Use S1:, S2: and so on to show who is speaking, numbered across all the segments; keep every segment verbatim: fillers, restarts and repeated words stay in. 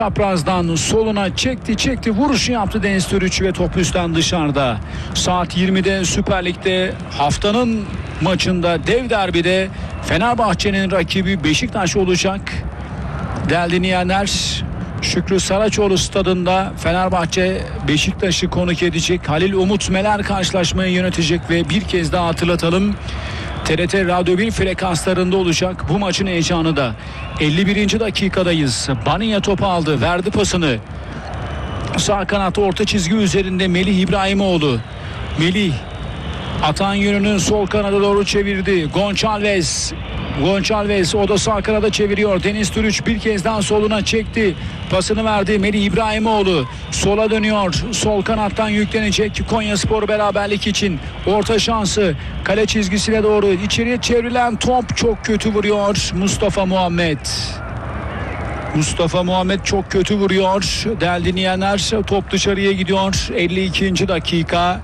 S1: Çaprazdan soluna çekti çekti vuruşu yaptı Deniz Türüç ve top üstten dışarıda. Saat yirmide Süper Lig'de haftanın maçında dev derbide Fenerbahçe'nin rakibi Beşiktaş olacak. Değerli dinleyenler, Şükrü Saraçoğlu stadında Fenerbahçe Beşiktaş'ı konuk edecek. Halil Umut Meler karşılaşmayı yönetecek ve bir kez daha hatırlatalım. T R T Radyo bir frekanslarında olacak bu maçın heyecanı da. elli birinci dakikadayız. Baniya topu aldı, verdi pasını. Sağ kanat orta çizgi üzerinde Melih İbrahimoğlu. Melih atan yönünü sol kanada doğru çevirdi. Gonçalves. Gonçalves o da sağ kanada çeviriyor. Deniz Türüç bir kez daha soluna çekti. Pasını verdi Melih İbrahimoğlu. Sola dönüyor. Sol kanattan yüklenecek Konyaspor beraberlik için. Orta şansı. Kale çizgisine doğru içeriye çevrilen top çok kötü vuruyor. Mustafa Muhammed. Mustafa Muhammed çok kötü vuruyor. Değerli dinleyenler, top dışarıya gidiyor. elli ikinci dakika.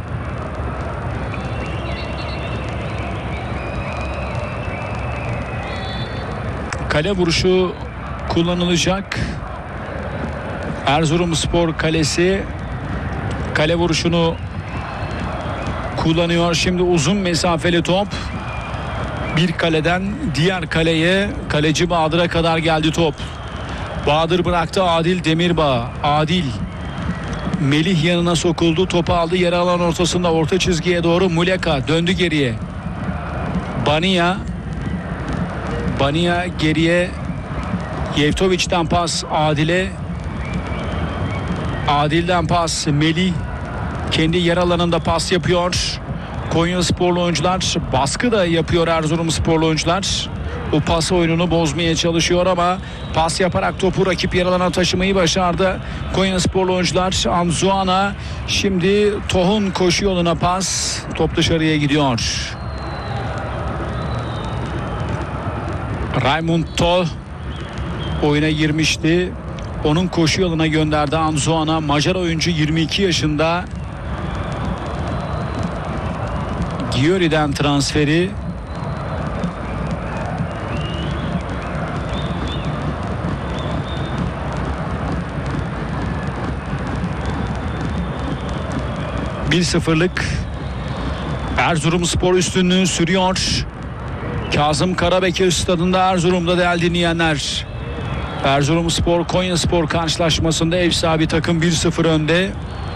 S1: Kale vuruşu kullanılacak. Erzurumspor kalesi kale vuruşunu kullanıyor. Şimdi uzun mesafeli top. Bir kaleden diğer kaleye, kaleci Bahadır'a kadar geldi top. Bahadır bıraktı, Adil Demirbağ. Adil Melih yanına sokuldu. Topu aldı, yer alan ortasında orta çizgiye doğru Muleka döndü geriye. Baniya Baniya geriye, Yevtovic'den pas Adil'e. Adil'den pas Melih. Kendi yer alanında pas yapıyor. Konyasporlu oyuncular baskı da yapıyor, Erzurumsporlu oyuncular. O pas oyununu bozmaya çalışıyor ama pas yaparak topu rakip yer alana taşımayı başardı Konyasporlu oyuncular. Anzuana şimdi Tohun koşu yoluna pas. Top dışarıya gidiyor. Raymond Toh oyuna girmişti. Onun koşu yoluna gönderdi Anzuana. Macar oyuncu yirmi iki yaşında. Győri'den transferi. bir sıfırlık Erzurumspor üstünlüğü sürüyor. Kazım Karabekir stadında Erzurum'da değerli dinleyenler. Erzurumspor Konyaspor karşılaşmasında ev sahibi takım bir sıfır önde.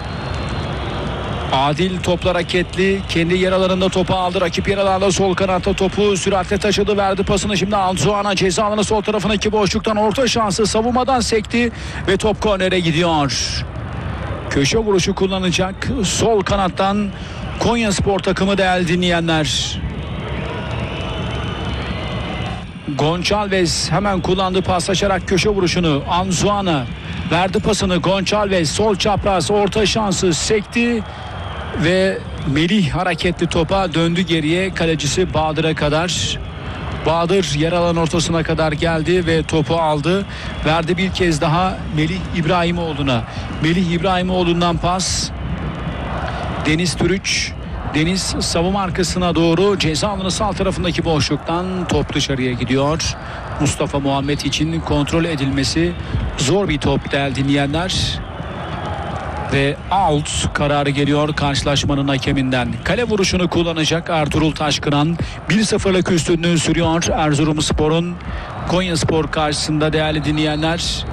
S1: Adil topla hareketli, kendi yer alanında topu aldı. Rakip yer alanında sol kanatta topu süratle taşıdı, verdi pasını. Şimdi Anzuana ceza alanı sol tarafındaki boşluktan orta şansı, savunmadan sekti ve top kornere gidiyor. Köşe vuruşu kullanacak sol kanattan Konyaspor takımı değerli dinleyenler. Gonçalves hemen kullandı, paslaşarak köşe vuruşunu. Anzuana verdi pasını. Gonçalves sol çapraz orta şansı, sekti ve Melih hareketli topa döndü geriye, kalecisi Bahadır'a kadar. Bahadır yer alan ortasına kadar geldi ve topu aldı. Verdi bir kez daha Melih İbrahimoğlu'na. Melih İbrahimoğlu'ndan pas. Deniz Türüç. Deniz savunma arkasına doğru, ceza alanı sağ tarafındaki boşluktan top dışarıya gidiyor. Mustafa Muhammed için kontrol edilmesi zor bir top değerli dinleyenler. Ve out kararı geliyor karşılaşmanın hakeminden. Kale vuruşunu kullanacak Ertuğrul Taşkıran. bir sıfırlık üstünlüğü sürüyor Erzurumspor'un Konyaspor karşısında değerli dinleyenler.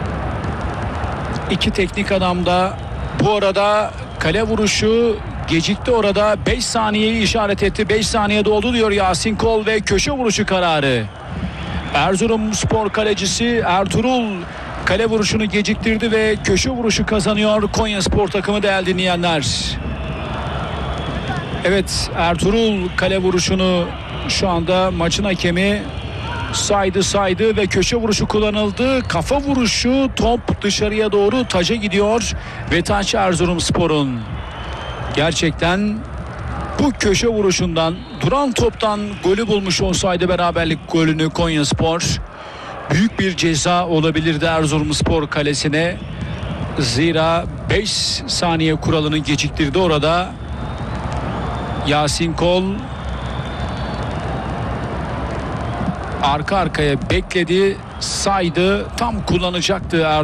S1: İki teknik adam da bu arada kale vuruşu gecikti orada. beş saniyeyi işaret etti. beş saniye doldu diyor Yasin Kol ve köşe vuruşu kararı. Erzurumspor kalecisi Ertuğrul kale vuruşunu geciktirdi ve köşe vuruşu kazanıyor Konyaspor takımı değerli dinleyenler. Evet, Ertuğrul kale vuruşunu şu anda maçın hakemi saydı saydı ve köşe vuruşu kullanıldı. Kafa vuruşu, top dışarıya doğru taca gidiyor ve taç Erzurumspor'un. Gerçekten bu köşe vuruşundan, duran toptan golü bulmuş olsaydı beraberlik golünü Konyaspor, büyük bir ceza olabilirdi Erzurumspor kalesine. Zira beş saniye kuralını geciktirdi orada. Yasin Kol arka arkaya bekledi. saydı. Tam kullanacaktı Erdoğan.